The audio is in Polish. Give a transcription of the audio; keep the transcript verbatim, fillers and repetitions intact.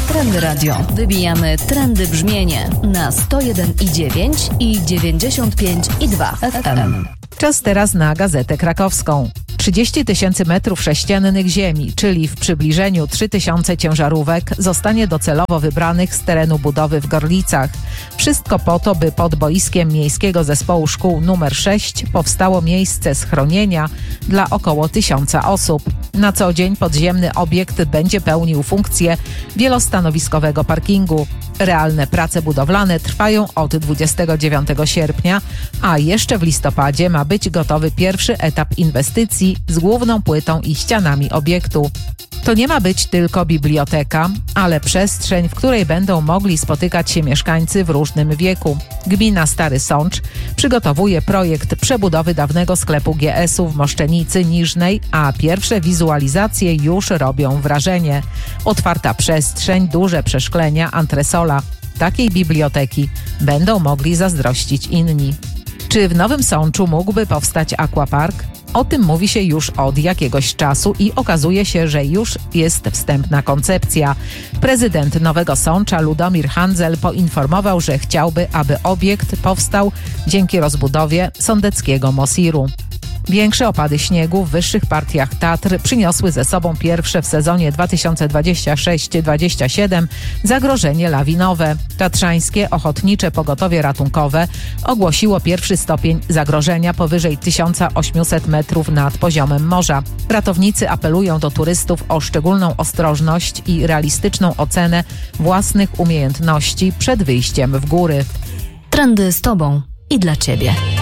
Trendy Radio. Wybijamy trendy brzmienie na sto jeden i dziewięć i dziewięćdziesiąt pięć i dwa F M. Czas teraz na Gazetę Krakowską. trzydzieści tysięcy metrów sześciennych ziemi, czyli w przybliżeniu trzy tysiące ciężarówek, zostanie docelowo wybranych z terenu budowy w Gorlicach. Wszystko po to, by pod boiskiem Miejskiego Zespołu Szkół numer sześć powstało miejsce schronienia dla około tysiąca osób. Na co dzień podziemny obiekt będzie pełnił funkcję wielostanowiskowego parkingu. Realne prace budowlane trwają od dwudziestego dziewiątego sierpnia, a jeszcze w listopadzie ma być gotowy pierwszy etap inwestycji z główną płytą i ścianami obiektu. To nie ma być tylko biblioteka, ale przestrzeń, w której będą mogli spotykać się mieszkańcy w różnym wieku. Gmina Stary Sącz przygotowuje projekt przebudowy dawnego sklepu G S u w Moszczenicy Niżnej, a pierwsze wizualizacje już robią wrażenie. Otwarta przestrzeń, duże przeszklenia, antresola. Takiej biblioteki będą mogli zazdrościć inni. Czy w Nowym Sączu mógłby powstać aquapark? O tym mówi się już od jakiegoś czasu i okazuje się, że już jest wstępna koncepcja. Prezydent Nowego Sącza Ludomir Handzel poinformował, że chciałby, aby obiekt powstał dzięki rozbudowie sądeckiego Mosiru. Większe opady śniegu w wyższych partiach Tatr przyniosły ze sobą pierwsze w sezonie dwa tysiące dwudziestym szóstym dwudziestym siódmym zagrożenie lawinowe. Tatrzańskie Ochotnicze Pogotowie Ratunkowe ogłosiło pierwszy stopień zagrożenia powyżej tysiąc osiemset metrów nad poziomem morza. Ratownicy apelują do turystów o szczególną ostrożność i realistyczną ocenę własnych umiejętności przed wyjściem w góry. Trendy z Tobą i dla Ciebie.